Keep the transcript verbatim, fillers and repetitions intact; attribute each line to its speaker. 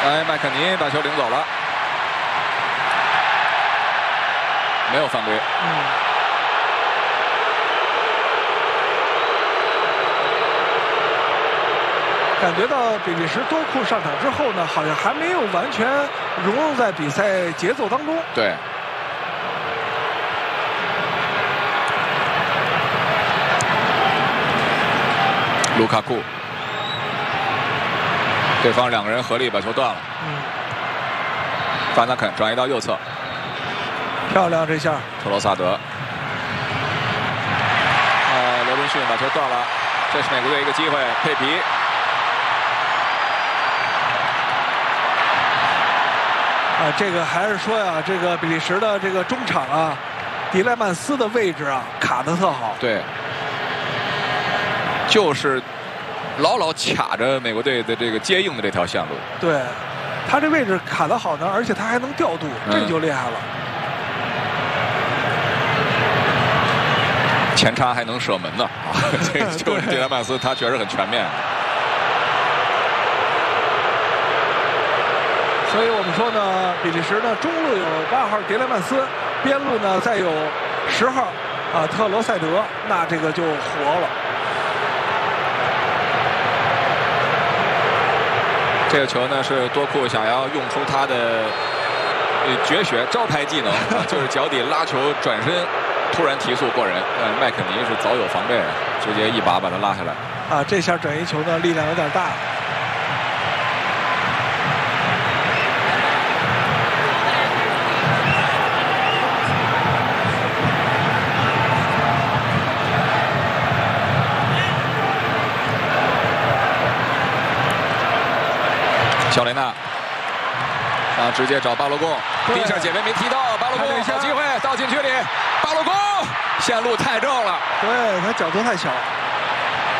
Speaker 1: 哎，麦肯尼把球领走了，没有犯规。
Speaker 2: 嗯。感觉到比利时多库上场之后呢，好像还没有完全融入在比赛节奏当中。
Speaker 1: 对。卢卡库。 对方两个人合力把球断了。嗯。范纳肯转移到右侧，
Speaker 2: 漂亮这下。
Speaker 1: 特罗萨德。呃，罗宾逊把球断了，这是美国队一个机会。佩皮。
Speaker 2: 啊，这个还是说呀，这个比利时的这个中场啊，迪莱曼斯的位置啊卡得特好。
Speaker 1: 对。就是。 牢牢卡着美国队的这个接应的这条线路，
Speaker 2: 对，他这位置卡得好呢，而且他还能调度，嗯、这就厉害了。
Speaker 1: 前插还能射门呢，啊，这个就是迪莱曼斯，他确实很全面。
Speaker 2: 所以我们说呢，比利时呢中路有八号迪莱曼斯，边路呢再有十号啊特罗塞德，那这个就活了。
Speaker 1: 这个球呢是多库想要用出他的绝学招牌技能，啊、就是脚底拉球转身，突然提速过人。但麦肯尼是早有防备，直接一把把他拉下来。
Speaker 2: 啊，这下转移球呢力量有点大。
Speaker 1: 肖雷纳，啊，直接找巴洛贡，第一下解围没踢到，巴洛贡好机会到禁区里，巴洛贡线路太正了，
Speaker 2: 对他角度太小。